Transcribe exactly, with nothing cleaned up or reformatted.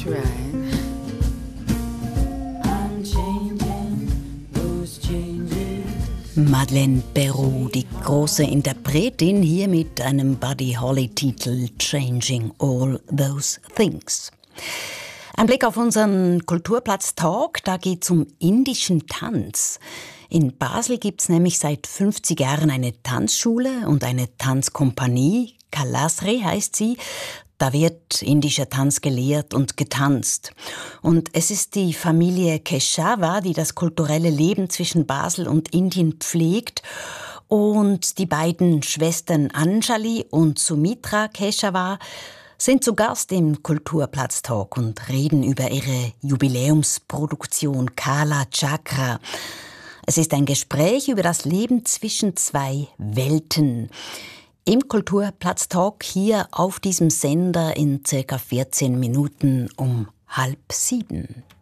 right. I'm changing those changes. Madeleine Perrault, die große Interpretin, hier mit einem Buddy Holly-Titel Changing All Those Things. Ein Blick auf unseren Kulturplatz-Talk, da geht es um indischen Tanz. In Basel gibt es nämlich seit fünfzig Jahren eine Tanzschule und eine Tanzkompanie. Kalasri heißt sie. Da wird indischer Tanz gelehrt und getanzt. Und es ist die Familie Keshavar, die das kulturelle Leben zwischen Basel und Indien pflegt. Und die beiden Schwestern Anjali und Sumitra Keshavar sind zu Gast im Kulturplatz-Talk und reden über ihre Jubiläumsproduktion Kala Chakra. Es ist ein Gespräch über das Leben zwischen zwei Welten. Im Kulturplatz-Talk hier auf diesem Sender in circa vierzehn Minuten um halb sieben.